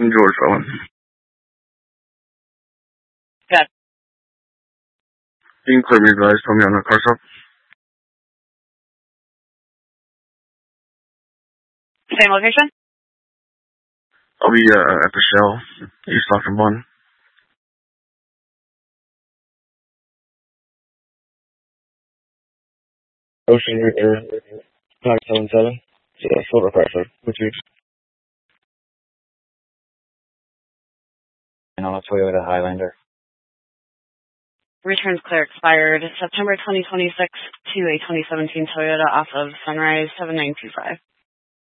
George Owen. Good. You can clear me, guys. Tell me on the car stop. Same location? I'll be at the Shell, East Stockton Bond. Ocean River, 577. Yeah, full request, sir. Would you? And on a Toyota Highlander. Returns clear expired September 2026 to a 2017 Toyota off of Sunrise 7925.